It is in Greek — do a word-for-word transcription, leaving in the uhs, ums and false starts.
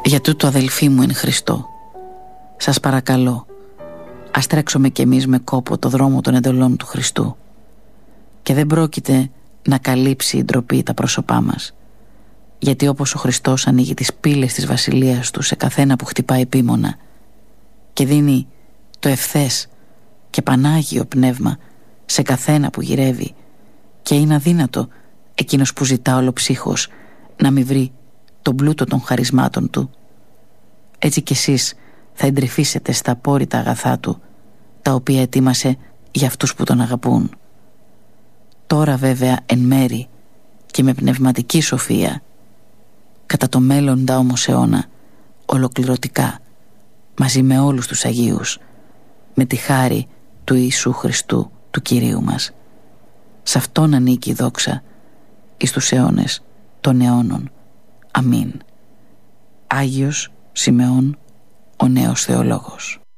Για τούτο, αδελφοί μου εν Χριστώ, σας παρακαλώ, ας τρέξουμε κι εμείς με κόπο το δρόμο των εντολών του Χριστού. Και δεν πρόκειται να καλύψει η ντροπή τα πρόσωπά μας, γιατί όπως ο Χριστός ανοίγει τις πύλες της βασιλείας του σε καθένα που χτυπάει επίμονα και δίνει το ευθές και πανάγιο πνεύμα σε καθένα που γυρεύει, και είναι αδύνατο εκείνος που ζητά ολοψύχως να μην βρει τον πλούτο των χαρισμάτων του, έτσι κι εσείς θα εντρυφήσετε στα απόρριτα αγαθά του, τα οποία ετοίμασε για αυτούς που τον αγαπούν. Τώρα βέβαια εν μέρη και με πνευματική σοφία, κατά το μέλλοντα όμως αιώνα ολοκληρωτικά, μαζί με όλους τους Αγίους, με τη χάρη του Ιησού Χριστού του Κυρίου μας. Σ' Αυτόν ανήκει η δόξα εις τους αιώνες των αιώνων. Αμήν. Άγιος Σιμεών, ο νέος θεολόγος.